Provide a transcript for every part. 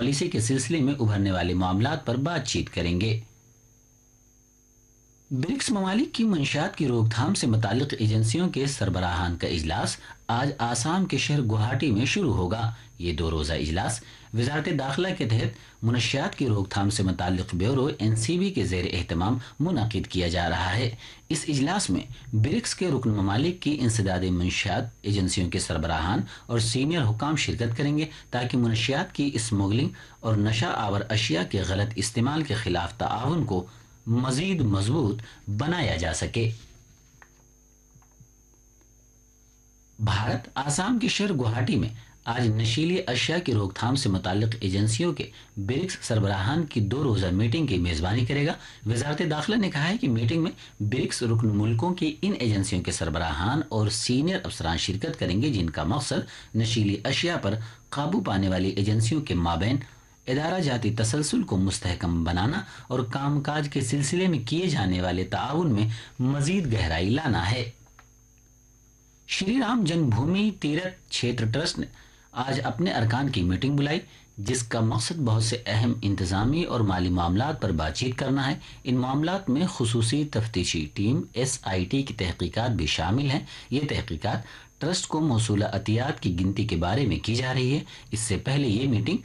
Policy के सिलसिले में उभरने वाले मामलात पर बातचीत करेंगे। ब्रिक्स ममालिक की मंशियात की रोकथाम से मुताल्लिक एजेंसियों के सरबराहान का इजलास आज आसाम के शहर गुवाहाटी में शुरू होगा। ये 2 रोज़ा इजलास वजारत दाखिला के तहत मुनशियात की रोकथाम से मुताल्लिक ब्यूरो NCB के ज़ेर एहतमाम मुनक़िद किया जा रहा है। इस इजलास में ब्रिक्स के रुकन ममालिक की इंसदाद मंशियात एजेंसियों के सरबराहान और सीनियर हुकाम शिरकत करेंगे ताकि मुनशियात की स्मगलिंग और नशा आवर अशिया के गलत इस्तेमाल के खिलाफ ताआवुन को मजीद मजबूत बनाया जा सके। भारत आसाम के शहर गुवाहाटी में आज नशीली अशिया की रोकथाम से मुताल्लिक एजेंसियों के ब्रिक्स सरबराहान की 2 रोज़ा मीटिंग की मेज़बानी करेगा। वजारत दाखिला ने कहा है कि मीटिंग में ब्रिक्स रुकन मुल्कों की इन एजेंसियों के सरबराहान और सीनियर अफसरान शिरकत करेंगे, जिनका मकसद नशीली अशिया पर काबू पाने वाली एजेंसियों के माबैन इदारा जाती तसलसल को मुस्तहकम बनाना और कामकाज के सिलसिले में किए जाने वाले ताउन में मजीद गहराई लाना है। श्री राम जन्मभूमि तीर्थ क्षेत्र ट्रस्ट ने आज अपने अरकान की मीटिंग बुलाई, जिसका मकसद बहुत से अहम इंतजामी और माली मामलात पर बातचीत करना है। इन मामलात में खुसूसी तफ्तीशी टीम SIT की तहकीकात भी शामिल हैं। ये तहकीकात ट्रस्ट को मौसूला अतियात की गिनती के बारे में की जा रही है। इससे पहले ये मीटिंग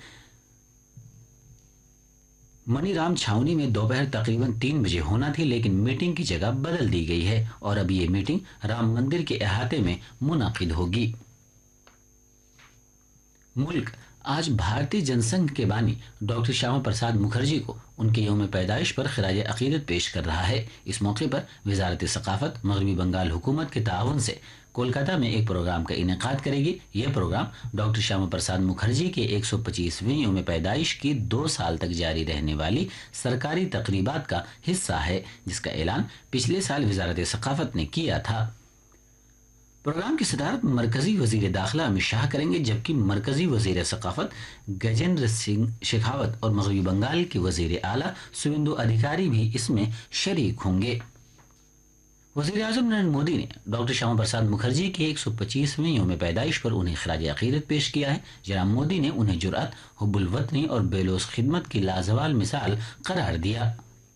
मनीराम छावनी में दोपहर तकरीबन 3 बजे होना थी, लेकिन मीटिंग की जगह बदल दी गई है और अब ये मीटिंग राम मंदिर के अहाते में मुनाकिद होगी। मुल्क आज भारतीय जनसंघ के बानी डॉक्टर श्यामा प्रसाद मुखर्जी को उनके यौम पैदाइश पर खिराज अकीदत पेश कर रहा है। इस मौके पर वजारत सकाफत मगरबी बंगाल हुकूमत के ताउन से कोलकाता में एक प्रोग्राम का इनेकाद करेगी। यह प्रोग्राम डॉक्टर श्यामा प्रसाद मुखर्जी के 125वीं यौम पैदाइश की 2 साल तक जारी रहने वाली सरकारी तकरीबात का हिस्सा है, जिसका ऐलान पिछले साल वजारत सकाफत ने किया था। प्रोग्राम की सदारत मरकजी वजीर दाखिला अमित शाह करेंगे, जबकि मरकजी वजीर सकाफत गजेंद्र सिंह शेखावत और मगरबी बंगाल के वजीर आला सुवेंदु अधिकारी भी इसमें शरीक होंगे। वज़ीर आज़म नरेंद्र मोदी ने डॉक्टर श्यामा प्रसाद मुखर्जी के 125वें यौम पैदाइश पर उन्हें खिराज अकीदत पेश किया है। जनाब मोदी ने उन्हें जुर्अत, हुब्बुल वतनी और बेलोस खिदमत की लाजवाल मिसाल करार दिया।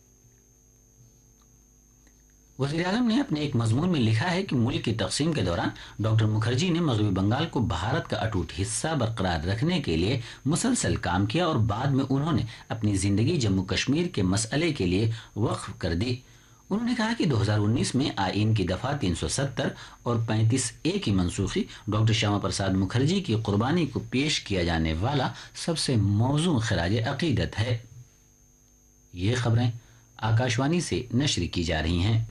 वज़ीर आज़म ने अपने एक मजमून में लिखा है कि मुल्क की तकसीम के दौरान डॉक्टर मुखर्जी ने मगरबी बंगाल को भारत का अटूट हिस्सा बरकरार रखने के लिए मुसलसल काम किया और बाद में उन्होंने अपनी जिंदगी जम्मू कश्मीर के मसले के लिए वक्फ कर दी। उन्होंने कहा कि 2019 में आईन की दफा 370 और 35A की मनसूखी डॉक्टर श्यामा प्रसाद मुखर्जी की कुर्बानी को पेश किया जाने वाला सबसे मौजूद खिराज अकीदत है। ये खबरें आकाशवाणी से नश्र की जा रही हैं।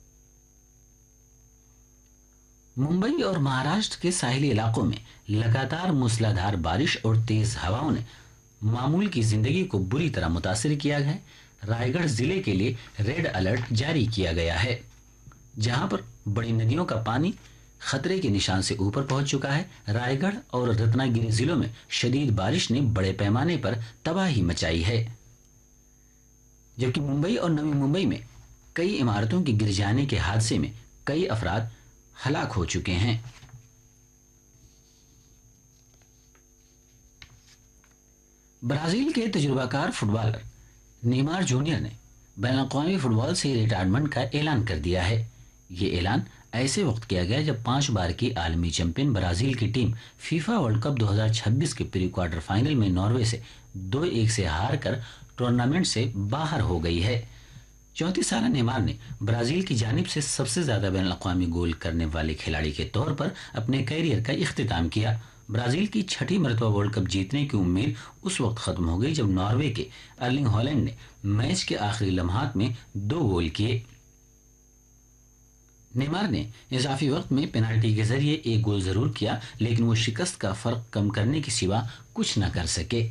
मुंबई और महाराष्ट्र के साहिली इलाकों में लगातार मूसलाधार बारिश और तेज हवाओं ने मामूल की जिंदगी को बुरी तरह मुतासिर किया है। रायगढ़ जिले के लिए रेड अलर्ट जारी किया गया है, जहां पर बड़ी नदियों का पानी खतरे के निशान से ऊपर पहुंच चुका है। रायगढ़ और रत्नागिरी जिलों में शदीद बारिश ने बड़े पैमाने पर तबाही मचाई है, जबकि मुंबई और नवी मुंबई में कई इमारतों के गिर जाने के हादसे में कई अफराद हलाक हो चुके हैं। ब्राजील के तजुर्बाकार फुटबॉलर नेमार जूनियर ने बैनुल-अक़वामी फुटबॉल से रिटायरमेंट का ऐलान कर दिया है। ये ऐलान ऐसे वक्त किया गया जब 5 बार की आलमी चैंपियन ब्राजील की टीम फीफा वर्ल्ड कप 2026 के प्री क्वार्टर फाइनल में नॉर्वे से 2-1 से हार कर टूर्नामेंट से बाहर हो गई है। 34 साल नेमार ने ब्राजील की जानिब से सबसे ज्यादा बैनुल-अक़वामी गोल करने वाले खिलाड़ी के तौर पर अपने कैरियर का इख्तिताम किया। ब्राजील की 6ठी मरतबा वर्ल्ड कप जीतने की उम्मीद उस वक्त खत्म हो गई जब नॉर्वे के अर्लिंग हॉलैंड ने मैच के आखिरी लम्हात में 2 गोल किए। नेमार ने इजाफी वक्त में पेनाल्टी के जरिए 1 गोल जरूर किया, लेकिन वो शिकस्त का फर्क कम करने के सिवा कुछ न कर सके।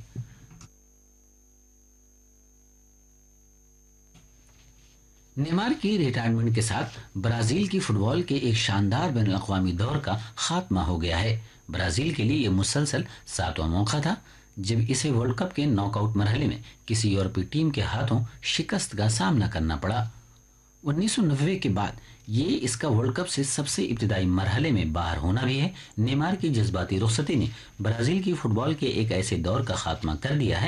नेमार की रिटायरमेंट के साथ ब्राजील की फुटबॉल के एक शानदार बैनुल-अक़वामी दौर का खात्मा हो गया है। ब्राजील के लिए यह मुसलसल 7वां मौका था जब इसे वर्ल्ड कप के नॉकआउट मरहले में किसी यूरोपीय टीम के हाथों शिकस्त का सामना करना पड़ा। 1990 के बाद ये इसका वर्ल्ड कप से सबसे इब्तिदाई मरहले में बाहर होना भी है। नेमार की जज्बाती रुखसती ने ब्राजील की फुटबॉल के एक ऐसे दौर का खात्मा कर दिया है